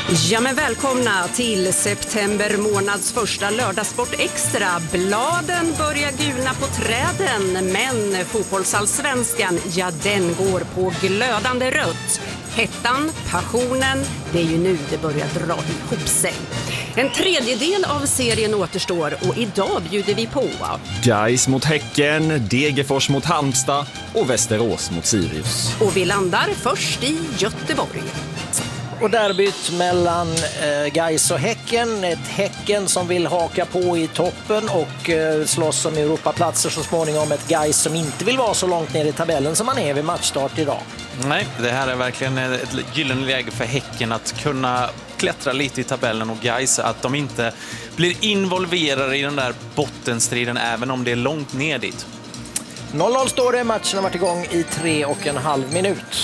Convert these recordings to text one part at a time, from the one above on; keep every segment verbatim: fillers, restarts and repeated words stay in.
Ja, men välkomna till september månads första lördagssport extra. Bladen börjar gulna på träden, men fotbollsallsvenskan, ja, den går på glödande rött. Hettan, passionen, det är ju nu det börjar dra ihop sig. En tredjedel av serien återstår och idag bjuder vi på Gais mot Häcken, Degerfors mot Halmstad och Västerås mot Sirius. Och vi landar först i Göteborg. Och derbyt mellan eh, Gais och Häcken. Ett Häcken som vill haka på i toppen och eh, slåss om Europaplatser så småningom. Ett Gais som inte vill vara så långt ner i tabellen som man är vid matchstart idag. Nej, det här är verkligen ett gyllene läge för Häcken att kunna klättra lite i tabellen, och Gais att de inte blir involverade i den där bottenstriden även om det är långt ner dit. noll noll står det, matchen har varit igång i tre och en halv minut.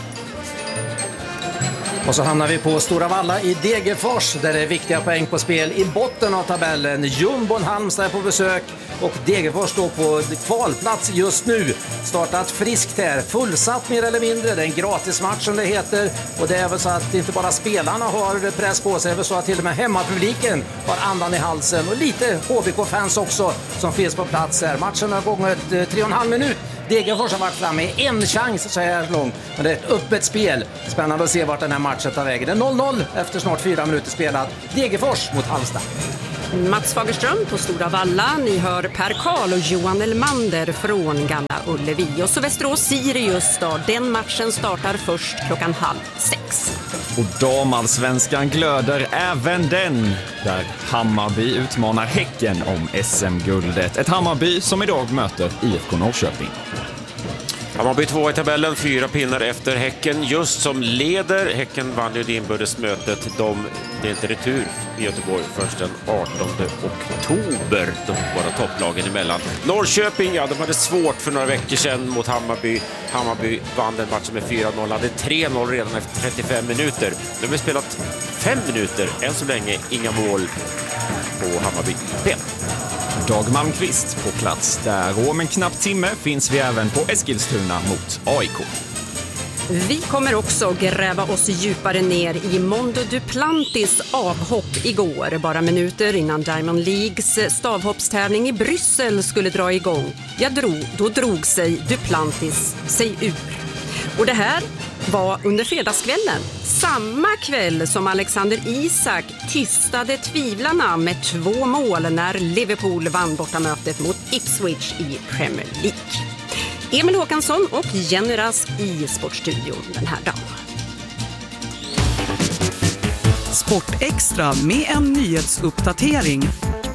Och så hamnar vi på Stora Valla i Degerfors där det är viktiga poäng på spel i botten av tabellen. Jumbon Halmstad är på besök och Degerfors står på kvalplats just nu. Startat friskt här, fullsatt mer eller mindre. Det är en gratismatch som det heter, och det är väl så att inte bara spelarna har press på sig, det är väl så att till och med hemmapubliken har andan i halsen, och lite H B K-fans också som finns på plats här. Matchen har gått tre och en halv minut. Degerfors har varit framme i en chans så här långt, men det är ett öppet spel. Spännande att se vart den här matchen tar vägen. Det är noll noll efter snart fyra minuter spelat. Degerfors mot Halmstad. Mats Fagerström på Stora Valla. Ni hör Per Karl och Johan Elmander från Gamla Ullevi. Och så Västerås Sirius då. Den matchen startar först klockan halv sex. Och damallsvenskan glöder även den, där Hammarby utmanar Häcken om S M-guldet. Ett Hammarby som idag möter I F K Norrköping. Hammarby två i tabellen, fyra pinnar efter Häcken, just som leder. Häcken vann ju det inbördesmötet. De, det är inte retur i Göteborg förrän den artonde oktober, de båda topplagen emellan. Norrköping, ja, de hade svårt för några veckor sedan mot Hammarby. Hammarby vann den matchen med fyra noll, hade tre noll redan efter trettiofem minuter. De har spelat fem minuter, än så länge inga mål på Hammarby I P. Dag Malmqvist på plats där, och om en knapp timme finns vi även på Eskilstuna mot A I K. Vi kommer också gräva oss djupare ner i Mondo Duplantis avhopp igår, bara minuter innan Diamond Leagues stavhoppstävling i Bryssel skulle dra igång. Jag drog, då drog sig Duplantis sig ur. Och det här var under fredagskvällen, samma kväll som Alexander Isak tystade tvivlarna med två mål när Liverpool vann bortamötet mot Ipswich i Premier League. Emil Håkansson och Jenny Rask i Sportstudion den här dagen. Sport Extra med en nyhetsuppdatering.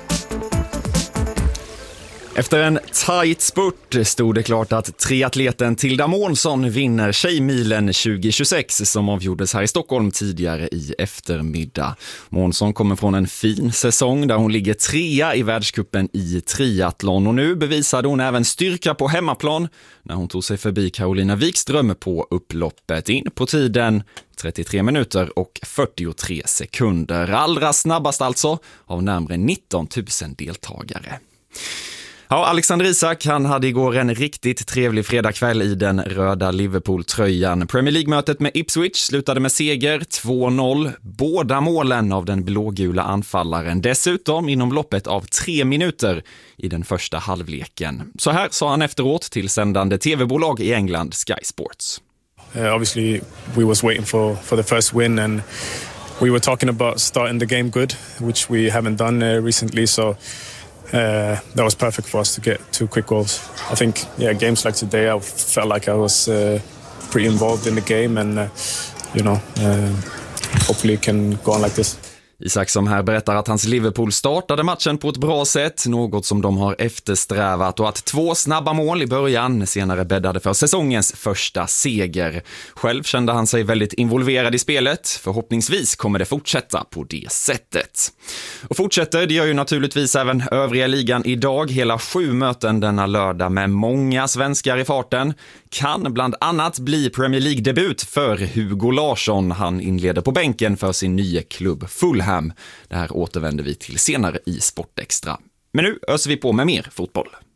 Efter en tight spurt stod det klart att triatleten Tilda Månsson vinner Tjejmilen tjugo tjugosex som avgjordes här i Stockholm tidigare i eftermiddag. Månsson kommer från en fin säsong där hon ligger trea i världscupen i triathlon, och nu bevisade hon även styrka på hemmaplan när hon tog sig förbi Carolina Wikström på upploppet, in på tiden trettiotre minuter och fyrtiotre sekunder. Allra snabbast alltså av närmare nitton tusen deltagare. Ja, Alexander Isak, han hade igår en riktigt trevlig fredagkväll i den röda Liverpool-tröjan. Premier League-mötet med Ipswich slutade med seger två noll. Båda målen av den blågula anfallaren. Dessutom inom loppet av tre minuter i den första halvleken. Så här sa han efteråt till sändande tv-bolag i England, Sky Sports. Uh, obviously, we was waiting for, for the first win, and we were talking about starting the game good, which we haven't done uh, recently, so... Uh, that was perfect for us to get two quick goals. I think, yeah, games like today, I felt like I was uh, pretty involved in the game, and uh, you know, uh, hopefully it can go on like this. Isak som här berättar att hans Liverpool startade matchen på ett bra sätt, något som de har eftersträvat, och att två snabba mål i början senare bäddade för säsongens första seger. Själv kände han sig väldigt involverad i spelet. Förhoppningsvis kommer det fortsätta på det sättet. Och fortsätter, det gör ju naturligtvis även övriga ligan idag. Hela sju möten denna lördag med många svenskar i farten. Kan bland annat bli Premier League-debut för Hugo Larsson. Han inleder på bänken för sin nya klubb Fulham. Det här återvänder vi till senare i Sportextra. Men nu öser vi på med mer fotboll.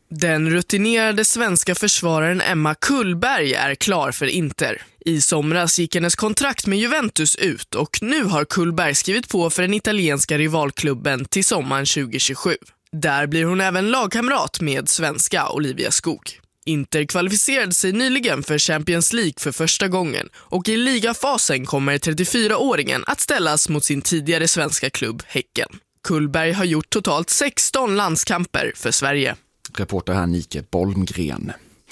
Den rutinerade svenska försvararen Emma Kullberg är klar för Inter. I somras gick hennes kontrakt med Juventus ut och nu har Kullberg skrivit på för den italienska rivalklubben till sommaren tjugo tjugosju. Där blir hon även lagkamrat med svenska Olivia Skog. Inter kvalificerade sig nyligen för Champions League för första gången och i ligafasen kommer trettiofyraåringen att ställas mot sin tidigare svenska klubb Häcken. Kullberg har gjort totalt sexton landskamper för Sverige. Reporter här Nike Bolmgren.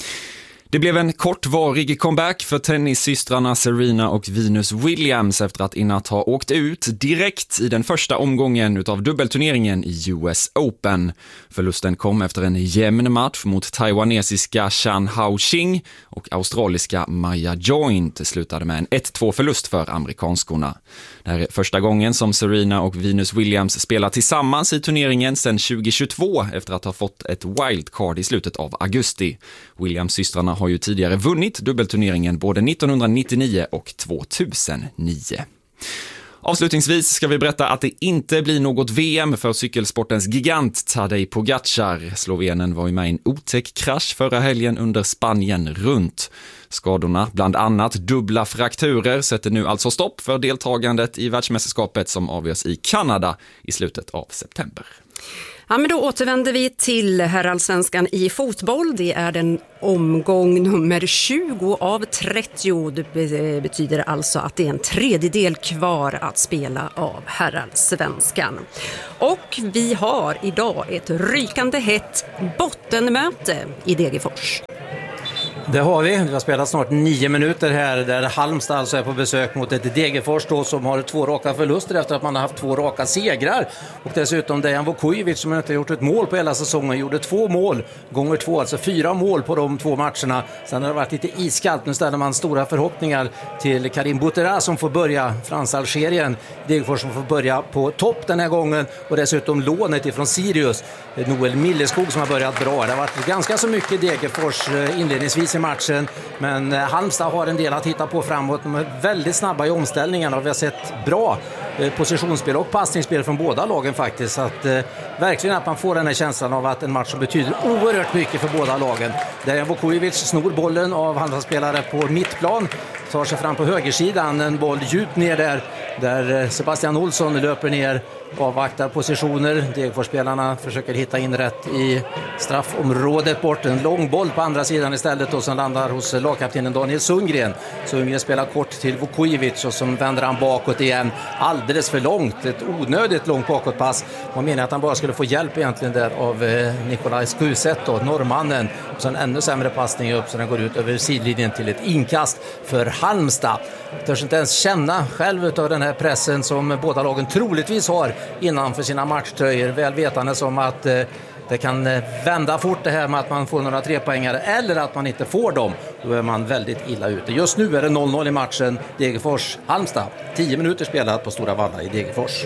Det blev en kortvarig comeback för tennissystrarna Serena och Venus Williams efter att inatt ha åkt ut direkt i den första omgången utav dubbelturneringen i U S Open. Förlusten kom efter en jämn match mot taiwanesiska Chan Hao-Ching och australiska Maya Joint slutade med en ett två förlust för amerikanskorna. Det här är första gången som Serena och Venus Williams spelar tillsammans i turneringen sedan tjugo tjugotvå efter att ha fått ett wildcard i slutet av augusti. Williams-systrarna har ju tidigare vunnit dubbelturneringen både nittonhundranittionio och tvåtusennio. Avslutningsvis ska vi berätta att det inte blir något V M för cykelsportens gigant Tadej Pogačar. Slovenen var ju med i en otäck krasch förra helgen under Spanien runt. Skadorna, bland annat dubbla frakturer, sätter nu alltså stopp för deltagandet i världsmästerskapet som avgörs i Kanada i slutet av september. Ja, men då återvänder vi till herrallsvenskan i fotboll. Det är den omgång nummer tjugo av trettio. Det betyder alltså att det är en tredjedel kvar att spela av herrallsvenskan. Och vi har idag ett rykande hett bottenmöte i Degerfors. Det har vi. Vi har spelat snart nio minuter här där Halmstad alltså är på besök mot ett Degerfors då, som har två raka förluster efter att man har haft två raka segrar. Och dessutom Dejan Vukojevic som inte har gjort ett mål på hela säsongen gjorde två mål gånger två, alltså fyra mål på de två matcherna. Sen har det varit lite iskallt. Nu ställer man stora förhoppningar till Karim Boutera som får börja Frans-Algerien. Degerfors som får börja på topp den här gången och dessutom lånet ifrån Sirius. Noel Milleskog som har börjat bra. Det har varit ganska så mycket Degerfors inledningsvis i matchen, men Halmstad har en del att hitta på framåt. De är väldigt snabba i omställningarna och vi har sett bra positionsspel och passningsspel från båda lagen faktiskt. Så att eh, verkligen att man får den här känslan av att en match som betyder oerhört mycket för båda lagen. Där Vukojevic snor bollen av Halmstad-spelare på mittplan, tar sig fram på högersidan, en boll djupt ner där, där Sebastian Olsson löper ner, avvaktar positioner. Degerfors-spelarna försöker hitta in rätt i straffområdet bort. En lång boll på andra sidan istället och som landar hos lagkaptenen Daniel Sundgren. Sundgren spelar kort till Vukojevic och som vänder han bakåt igen. Alldeles för långt, ett onödigt långt bakåtpass. Man menar att han bara skulle få hjälp egentligen där av eh, Nikolaj Skuset då, norrmannen. Och så en ännu sämre passning upp så den går ut över sidlinjen till ett inkast för Halmstad. Jag törs inte ens känna själv av den här pressen som båda lagen troligtvis har innanför sina matchtröjor, väl vetande som att eh, det kan vända fort det här med att man får några trepoängare eller att man inte får dem. Då är man väldigt illa ute. Just nu är det noll noll i matchen Degerfors-Halmstad. tio minuter spelat på Stora Valla i Degerfors.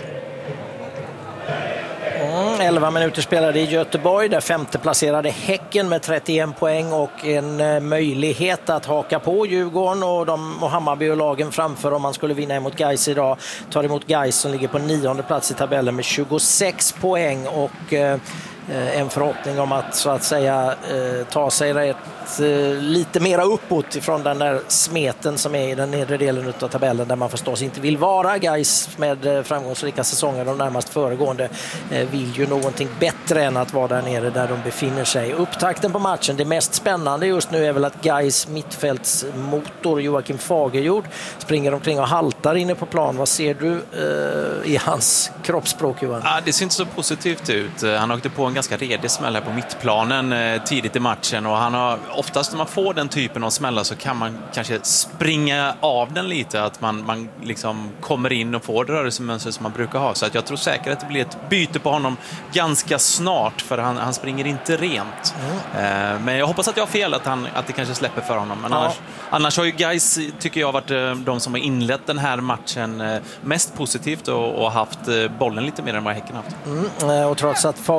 Mm, elva minuter spelade i Göteborg där femteplacerade Häcken med trettioen poäng och en eh, möjlighet att haka på Djurgården och, de, och Hammarby och lagen framför om man skulle vinna emot Gais idag. Tar emot Gais som ligger på nionde plats i tabellen med tjugosex poäng och eh, en förhoppning om att så att säga eh, ta sig rätt eh, lite mera uppåt ifrån den där smeten som är i den nedre delen av tabellen där man förstås inte vill vara. Gais med eh, framgångsrika säsonger de närmast föregående eh, vill ju någonting bättre än att vara där nere där de befinner sig. Upptakten på matchen, det mest spännande just nu är väl att Gais mittfältsmotor Joakim Fagerjord springer omkring och haltar inne på plan. Vad ser du eh, i hans kroppsspråk, Johan? Ja, det ser inte så positivt ut. Han åkte på en ganska redig smäll här på mittplanen eh, tidigt i matchen och han har oftast när man får den typen av smällar så kan man kanske springa av den lite, att man, man liksom kommer in och får det rörelsemönster som man brukar ha, så att jag tror säkert att det blir ett byte på honom ganska snart för han, han springer inte rent. Mm. Eh, men jag hoppas att jag har fel, att, han, att det kanske släpper för honom, men ja. annars, annars har ju Gais, tycker jag, varit eh, de som har inlett den här matchen eh, mest positivt och, och haft eh, bollen lite mer än vad Häcken haft. Mm. Och trots att Fagerjord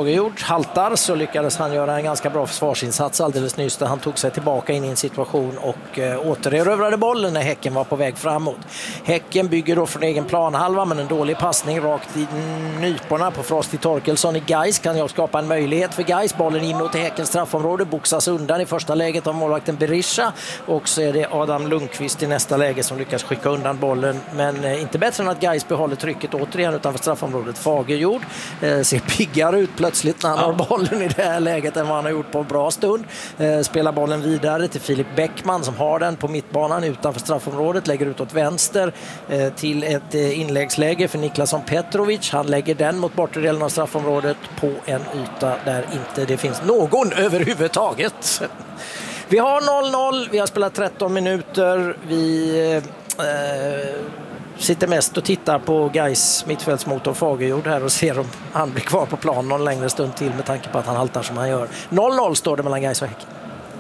haltar så lyckades han göra en ganska bra försvarsinsats alldeles nyss där han tog sig tillbaka in i en situation och eh, återerövrade bollen när Häcken var på väg framåt. Häcken bygger då från egen planhalva men en dålig passning rakt i nyporna på Frosty Torkelsson i Gais kan jag skapa en möjlighet för Gais. Bollen inåt i Häckens straffområde boxas undan i första läget av målvakten Berisha och så är det Adam Lundqvist i nästa läge som lyckas skicka undan bollen men eh, inte bättre än att Gais behåller trycket återigen utanför straffområdet. Fagerjord eh, ser piggare ut plötsligt när han ja. har bollen i det här läget än vad han har gjort på en bra stund. Eh, spelar bollen vidare till Filip Bäckman som har den på mittbanan utanför straffområdet, lägger ut åt vänster eh, till ett eh, inläggsläge för Niklason Petrovic. Han lägger den mot bortre delen av straffområdet på en yta där inte det finns någon överhuvudtaget. Vi har noll noll, vi har spelat tretton minuter, vi eh, sitter mest och tittar på Gais mittfältsmotor Fagerjord här och ser om han blir kvar på plan någon längre stund till med tanke på att han haltar som han gör. noll noll står det mellan Gais och Häcken.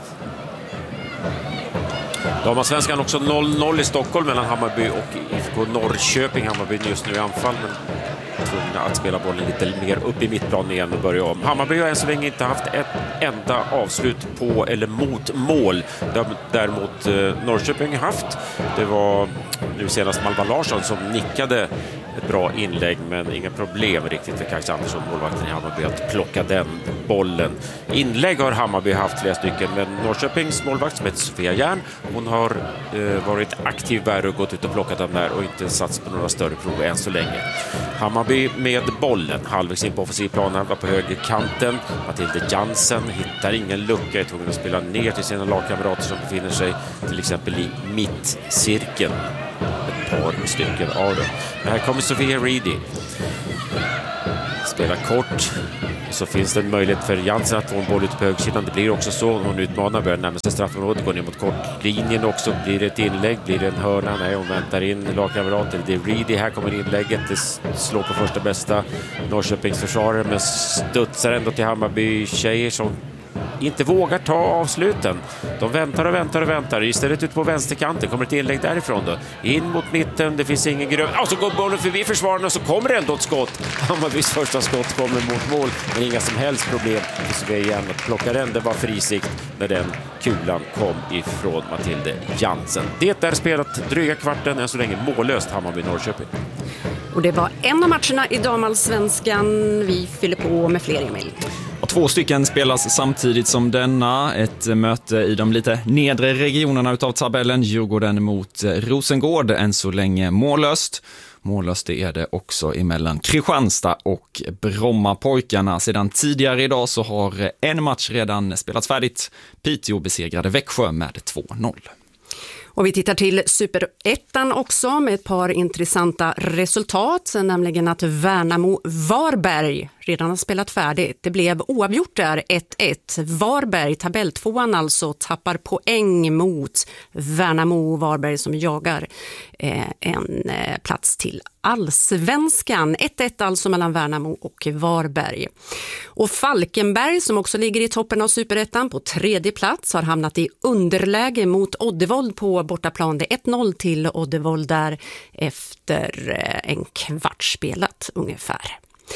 Damallsvenskan också noll noll i Stockholm mellan Hammarby och I F K Norrköping. Hammarby just nu i anfall men tvungna att spela bollen lite mer upp i mittplan igen och börja om. Hammarby har än så länge inte haft ett enda avslut på eller mot mål. Däremot eh, Norrköping haft. Det var nu senast Malva Larsson som nickade ett bra inlägg men inga problem riktigt för Kax Andersson, målvakten i Hammarby, att plocka den bollen. Inlägg har Hammarby haft flera stycken men Norrköpings målvakt som heter Sofia Järn, hon har eh, varit aktiv där och gått ut och plockat den där och inte sats på några större prov än så länge. Hammarby med bollen, halvvägs in på offensiv plan på högerkanten. Matilde Jansen hittar ingen lucka, är tvungen att spela ner till sina lagkamrater som befinner sig till exempel i mittcirkeln. Ett par stycken av dem. Men här kommer Sofia Reedy. Spelar kort. Så finns det en möjlighet för Jansen att få en boll ut på högsidan. Det blir också så. Hon utmanar, börjar närma sig straffområdet. Går ner mot kortlinjen också. Blir det ett inlägg? Blir det en hörna? Nej, hon väntar in lagkamrater. Det är Reedy. Här kommer inlägget. Det slår på första bästa Norrköpings försvarare. Men studsar ändå till Hammarby tjejer som inte vågar ta avsluten. De väntar och väntar och väntar. Istället ut på vänsterkanten kommer ett inlägg därifrån då. In mot mitten, det finns ingen grön. Och så går bollen förbi försvararna och så kommer det ändå ett skott. Hammarbys första skott kommer mot mål. Men inga som helst problem. Så vi igen att plocka den. Det var frisikt när den kulan kom ifrån Matilde Jansen. Det är spelat dryga kvarten, än så länge mållöst Hammarby-Norrköping. Och det var en av matcherna i damallsvenskan. Vi fyller på med fler e-mail. Och två stycken spelas samtidigt som denna. Ett möte i de lite nedre regionerna utav tabellen. Djurgården mot Rosengård, än så länge mållöst. Mållöst är det också emellan Kristianstad och Brommapojkarna. Sedan tidigare idag så har en match redan spelats färdigt. Piteå besegrade Växjö med två noll. Och vi tittar till Superettan också med ett par intressanta resultat, nämligen att Värnamo-Varberg redan har spelat färdigt. Det blev oavgjort där, ett ett. Varberg, tabelltvåan alltså, tappar poäng mot Värnamo-Varberg som jagar eh, en eh, plats till Allsvenskan. ett ett alltså mellan Värnamo och Varberg. Och Falkenberg, som också ligger i toppen av Superettan på tredje plats, har hamnat i underläge mot Oddevold på bortaplan. Det är ett noll till Oddevold där efter en kvart spelat ungefär.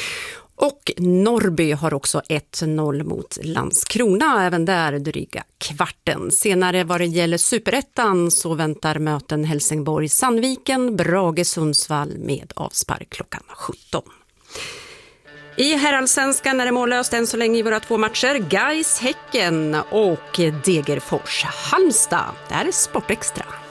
Och Norrby har också ett noll mot Landskrona, även där dryga kvarten. Senare vad det gäller Superettan så väntar möten Helsingborg-Sandviken, Brage-Sundsvall med avspark klockan sjutton. I herrallsvenskan är det mållöst än så länge i våra två matcher. Gais Häcken och Degerfors Halmstad. Det här är Sportextra.